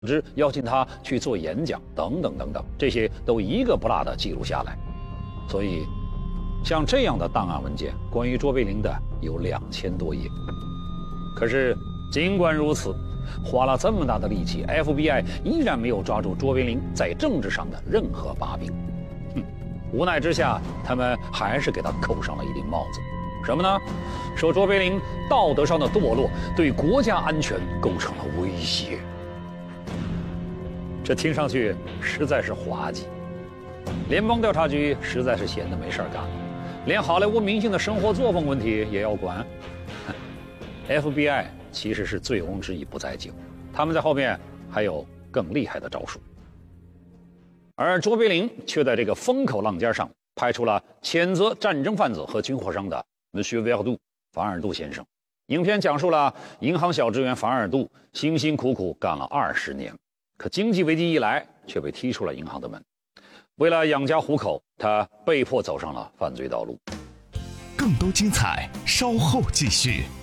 织邀请他去做演讲等等等等，这些都一个不落的记录下来。所以，像这样的档案文件，关于卓别林的有2000多页。可是，尽管如此，花了这么大的力气 ，FBI 依然没有抓住卓别林在政治上的任何把柄。无奈之下，他们还是给他扣上了一顶帽子。什么呢？说卓别林道德上的堕落对国家安全构成了威胁。这听上去实在是滑稽。联邦调查局实在是闲得没事干，连好莱坞明星的生活作风问题也要管。FBI 其实是醉翁之意不在酒，他们在后面还有更厉害的招数。而卓别林却在这个风口浪尖上拍出了谴责战争犯子和军火商的 Monsieur Verdoux 法尔杜先生。影片讲述了银行小职员法尔杜辛辛苦苦干了20年，可经济危机一来，却被踢出了银行的门。为了养家糊口，他被迫走上了犯罪道路。 更多精彩，稍后继续。